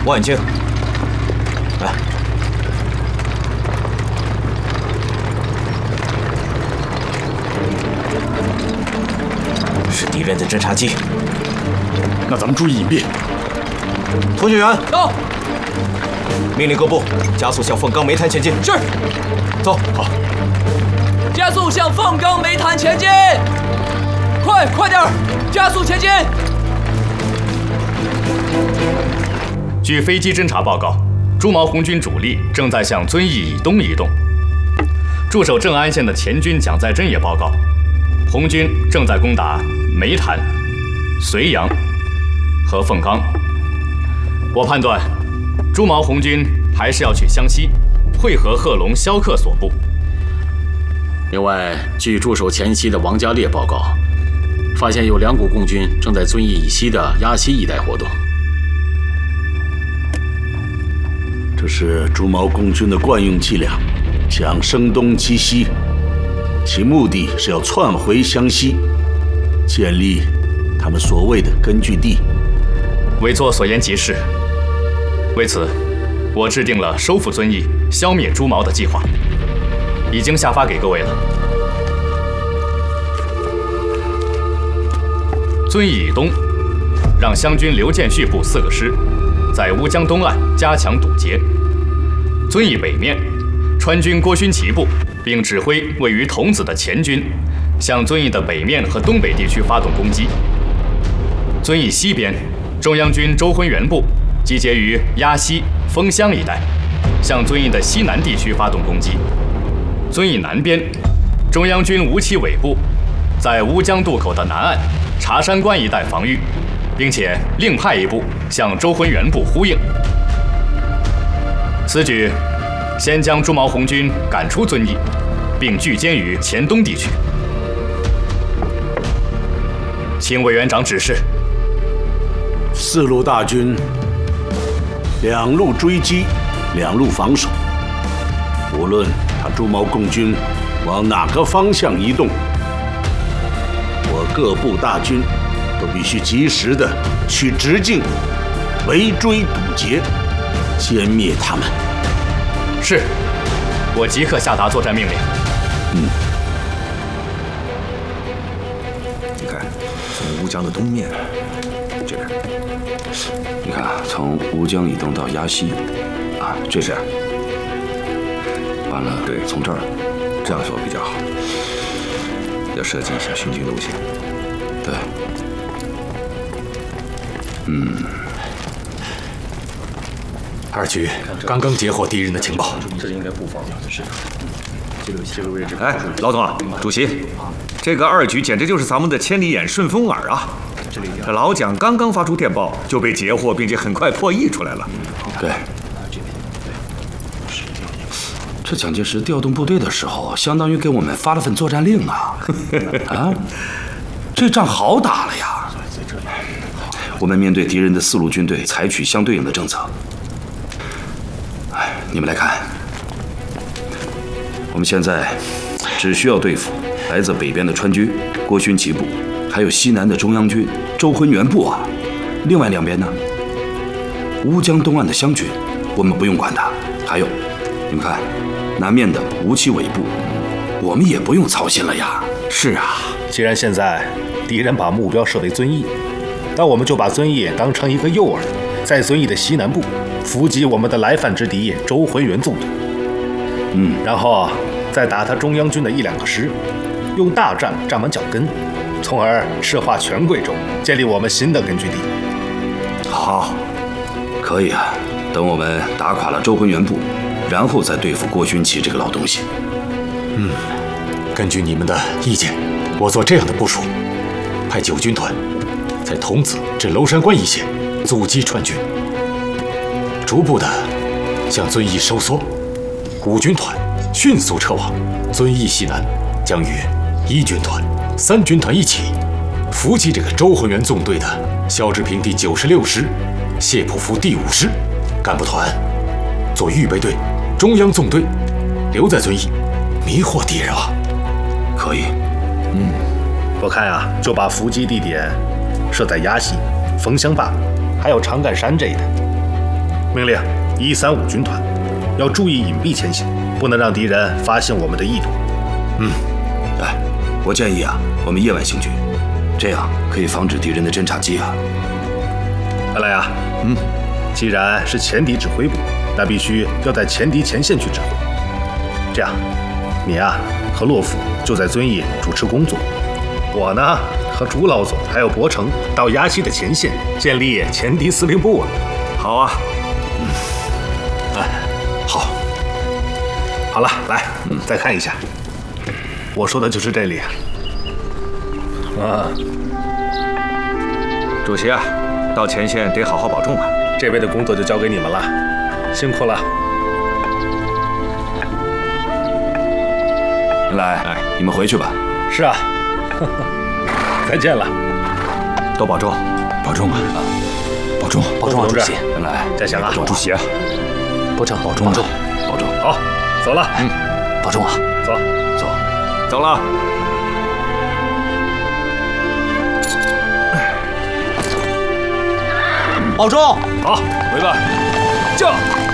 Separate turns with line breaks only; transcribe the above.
望远镜，来，是敌人的侦察机。
那咱们注意隐蔽。
通讯员
到，
命令各部加速向凤冈煤炭前进。
是。
走，好。
加速向凤冈煤炭前进，快点，加速前进。
据飞机侦察报告，朱毛红军主力正在向遵义以东移动。驻守正安县的前军蒋在珍也报告，红军正在攻打煤炭、绥阳和凤冈。我判断，朱毛红军还是要去湘西，会合贺龙、萧克所部。
另外，据驻守前西的王家烈报告，发现有2股共军正在遵义以西的鸭溪一带活动。
这是朱毛共军的惯用伎俩，想声东击西，其目的是要窜回湘西，建立他们所谓的根据地。
委座所言极是。为此，我制定了收复遵义、消灭朱毛的计划，已经下发给各位了。遵义以东，让湘军刘建绪部4个师在乌江东岸加强堵截；遵义北面，川军郭勋祺部并指挥位于桐梓的前军向遵义的北面和东北地区发动攻击。遵义西边，中央军周浑元部集结于鸭溪、丰乡一带，向遵义的西南地区发动攻击。遵义南边，中央军吴起伟部在乌江渡口的南岸茶山关一带防御，并且另派一部向周浑元部呼应。此举先将朱毛红军赶出遵义，并聚歼于黔东地区。请委员长指示。
4路大军2路追击，2路防守。无论他朱毛共军往哪个方向移动，我各部大军都必须及时的去直径围追堵截，歼灭他们。
是，我即刻下达作战命令。
你看，从乌江的东面，这边，你看啊，从乌江以东到鸭溪，啊，这是。完了，对，从这儿，这样做比较好。要设计一下行军路线。对。
2局刚刚截获敌人的情报，
这应该不妨是。这个位置。哎，老总啊，主席，这个2局简直就是咱们的千里眼、顺风耳啊！这老蒋刚刚发出电报就被截获，并且很快破译出来了。
对。这蒋介石调动部队的时候，相当于给我们发了份作战令啊！啊，这仗好打了呀！
我们面对敌人的4路军队，采取相对应的政策。你们来看，我们现在只需要对付来自北边的川军郭勋祺部，还有西南的中央军周浑元部啊。另外2边呢，乌江东岸的湘军，我们不用管它。还有，你们看，南面的吴起伟部，我们也不用操心了呀。
是啊，
既然现在敌人把目标设为遵义，那我们就把遵义当成一个诱饵，在遵义的西南部伏击我们的来犯之敌周浑元纵队。然后再打他中央军的1、2个师，用大战站稳脚跟，从而赤化全贵州，建立我们新的根据地。
好，可以啊。等我们打垮了周浑元部，然后再对付郭勋祺这个老东西。
根据你们的意见，我做这样的部署：派9军团在桐梓至娄山关一线阻击川军，逐步的向遵义收缩；5军团迅速撤往遵义西南，将与1军团、3军团一起伏击这个周浑元纵队的萧志平第96师、谢普夫第5师干部团，做预备队，中央纵队留在遵义，迷惑敌人啊！
可以。
我看啊，就把伏击地点设在鸭溪、枫乡坝，还有长干山这一带。 命令135军团要注意隐蔽前行，不能让敌人发现我们的意图。
哎，我建议啊，我们夜晚行军，这样可以防止敌人的侦察机啊。
看来啊，既然是前敌指挥部，那必须要在前敌前线去指挥。这样，你啊和洛甫就在遵义主持工作，我呢和朱老总还有伯承到鸭西的前线建立前敌司令部啊。
好啊。
好。
好了，来，再看一下，我说的就是这里啊。
主席啊，到前线得好好保重啊。
这边的工作就交给你们了，辛苦了。
来，你们回去吧。
是啊，再见了，
多保重，
保重啊！保重，
保重啊，主席。
来，
再想啊，
主席啊，
伯承，
保重啊，
保重。
好，走了。
保重啊，
走。
走了。
保重。
好，
回吧。
驾。